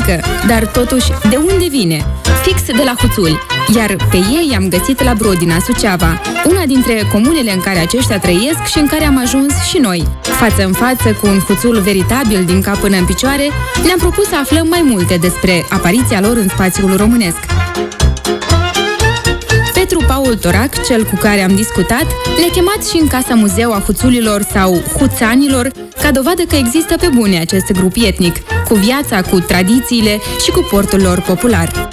exotică, dar totuși de unde vine? Fix de la Huțuli, iar pe ei am găsit la Brodina, Suceava, una dintre comunele în care aceștia trăiesc și în care am ajuns și noi. Față în față cu un huțul veritabil din cap până în picioare, ne-am propus să aflăm mai multe despre apariția lor în spațiul românesc. Petru Paul Torac, cel cu care am discutat, ne-a chemat și în Casa Muzeu a Huțulilor sau Huțanilor, ca dovadă că există pe bune acest grup etnic, cu viața, cu tradițiile și cu portul lor popular.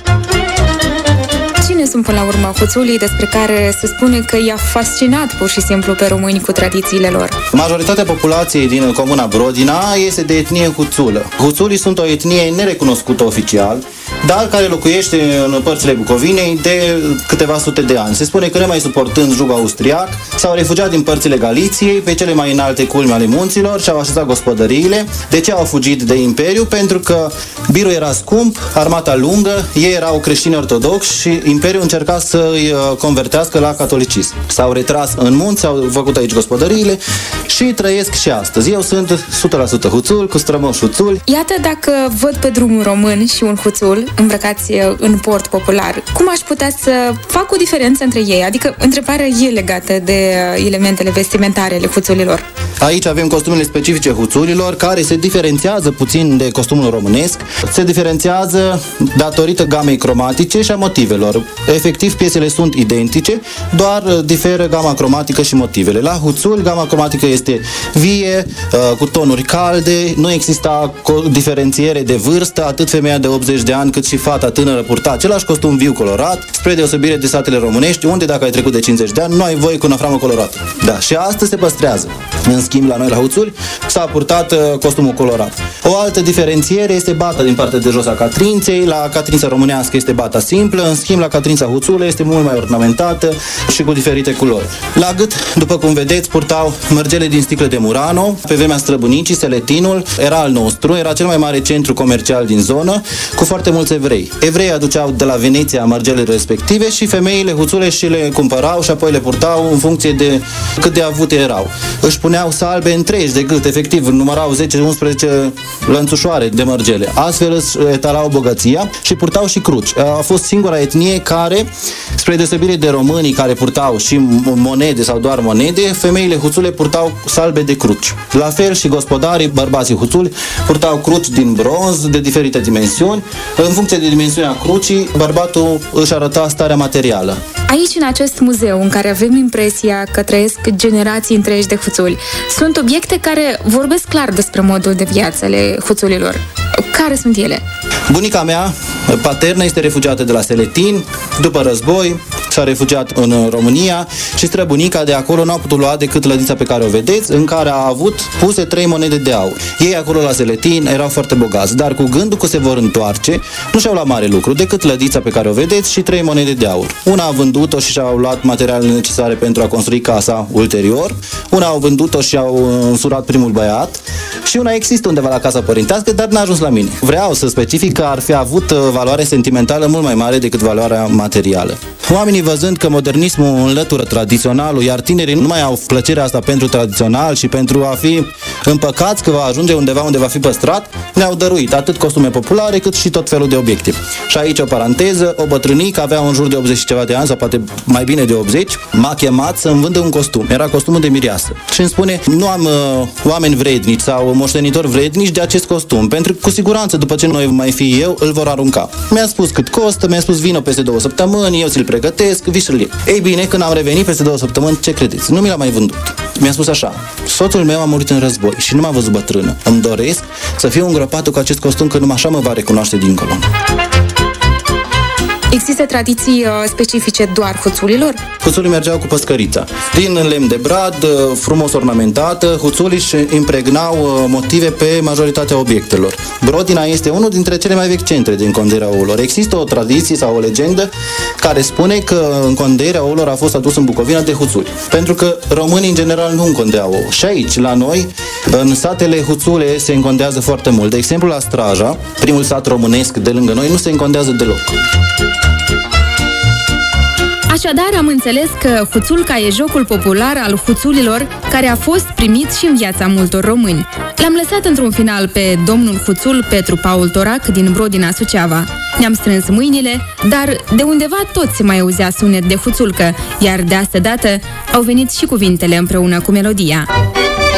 Cine sunt până la urmă huțulii despre care se spune că i-a fascinat pur și simplu pe români cu tradițiile lor? Majoritatea populației din comuna Brodina este de etnie huțulă. Huțulii sunt o etnie nerecunoscută oficial, dar care locuiește în părțile Bucovinei de câteva sute de ani. Se spune că nemai suportând jugul austriac, s-au refugiat din părțile Galiției, pe cele mai înalte culmi ale munților și au așezat gospodăriile. De ce au fugit de imperiu? Pentru că birul era scump, armata lungă, ei erau creștini ortodoxi și imperiul încerca să îi convertească la catolicism. S-au retras în munți, au făcut aici gospodăriile și trăiesc și astăzi. Eu sunt 100% huțul, cu strămoși huțuli. Iată, dacă văd pe drumul român și un huțul îmbrăcați în port popular, cum aș putea să fac o diferență între ei? Adică întrebarea e legată de elementele vestimentare ale huțulilor. Aici avem costumele specifice huțulilor, care se diferențiază puțin de costumul românesc. Se diferențiază datorită gamei cromatice și a motivelor. Efectiv, piesele sunt identice, doar diferă gama cromatică și motivele. La huțul, gama cromatică este vie, cu tonuri calde, nu exista diferențiere de vârstă, atât femeia de 80 de ani cât și fata tânără purta același costum viu colorat, spre deosebire de satele românești, unde dacă ai trecut de 50 de ani, nu ai voie cu năframă colorată. Da, și asta se păstrează. În schimb, la noi la huțuli s-a purtat costumul colorat. O altă diferențiere este bata din partea de jos a catrinței. La catrința românească este bata simplă, în schimb la catrința huțulă este mult mai ornamentată și cu diferite culori. La gât, după cum vedeți, purtau mărgele din sticlă de Murano. Pe vremea străbunicii, Seletinul era al nostru, era cel mai mare centru comercial din zonă, cu foarte mulți evrei. Evreii aduceau de la Veneția mărgelele respective și femeile huțule și le cumpărau și apoi le purtau în funcție de cât de avute erau. Își puneau salbe întregi de gât, efectiv, numărau 10-11 lănțușoare de mărgele. Astfel își etalau bogăția și purtau și cruci. A fost singura etnie care, spre deosebire de românii care purtau și monede sau doar monede, femeile huțule purtau salbe de cruci. La fel și gospodarii, bărbații huțuli, purtau cruci din bronz de diferite dimensiuni. În funcție de dimensiunea crucii, bărbatul își arăta starea materială. Aici, în acest muzeu, în care avem impresia că trăiesc generații întregi de huțuli, sunt obiecte care vorbesc clar despre modul de viață ale huțulilor. Care sunt ele? Bunica mea paternă este refugiată de la Seletin. După război s-a refugiat în România și străbunica de acolo n-a putut lua decât lădița pe care o vedeți, în care a avut puse 3 monede de aur. Ei acolo la Seletin erau foarte bogați, dar cu gândul că se vor întoarce, nu și-au luat mare lucru, decât lădița pe care o vedeți și 3 monede de aur. Una a vândut-o și și-au luat materialele necesare pentru a construi casa ulterior, una au vândut-o și au însurat primul băiat și una există undeva la casa părintească, dar n-a ajuns la mine. Vreau să specific că ar fi avut valoare sentimentală mult mai mare decât valoarea materială. Oamenii, văzând că modernismul înlătură tradiționalul, iar tinerii nu mai au plăcerea asta pentru tradițional și pentru a fi împăcați că va ajunge undeva unde va fi păstrat, ne-au dăruit atât costume populare cât și tot felul de obiecte. Și aici o paranteză, o bătrânică avea în jur de 80 și ceva de ani, sau poate mai bine de 80, m-a chemat să-mi vândă un costum. Era costumul de mireasă. Și îmi spune, nu am oameni vrednici sau moștenitori vrednici de acest costum, pentru că cu siguranță după ce noi mai fi eu, îl vor arunca. Mi-a spus cât costă, mi-a spus vină peste 2 săptămâni, eu ți-l pregătesc, vii să-l iei. Ei bine, când am revenit peste 2 săptămâni, ce credeți? Nu mi l-a mai vândut. Mi-a spus așa, soțul meu a murit în război și nu m-a văzut bătrână. Îmi doresc să fiu îngropat cu acest costum, că numai așa mă va recunoaște dincolo. Există tradiții specifice doar huțulilor? Huțulii mergeau cu păscărița. Din lemn de brad, frumos ornamentată, huțulii își impregnau motive pe majoritatea obiectelor. Brodina este unul dintre cele mai vechi centre din conderea ouălor. Există o tradiție sau o legendă care spune că înconderea ouălor a fost adusă în Bucovina de huțuli. Pentru că românii în general nu încondeau ouă. Și aici, la noi, în satele huțule se încondează foarte mult. De exemplu, la Straja, primul sat românesc de lângă noi, nu se încondează deloc. Așadar, am înțeles că huțulca e jocul popular al huțulilor, care a fost primit și în viața multor români. L-am lăsat într-un final pe domnul Huțul Petru Paul Torac din Brodina, Suceava. Ne-am strâns mâinile, dar de undeva tot se mai auzea sunet de huțulcă, iar de asta dată au venit și cuvintele împreună cu melodia.